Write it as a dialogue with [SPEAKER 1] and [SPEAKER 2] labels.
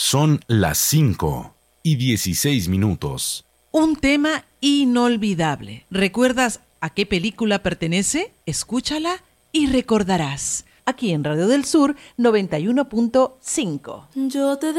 [SPEAKER 1] Son las 5:16.
[SPEAKER 2] Un tema inolvidable. ¿Recuerdas a qué película pertenece? Escúchala y recordarás. Aquí en Radio del Sur 91.5.
[SPEAKER 3] Yo te